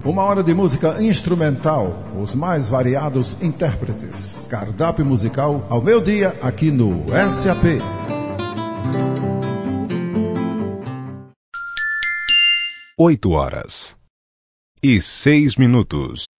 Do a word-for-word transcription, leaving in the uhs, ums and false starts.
Uma hora de música instrumental, os mais variados intérpretes. Cardápio musical ao meio-dia aqui no S A P. Oito horas e seis minutos.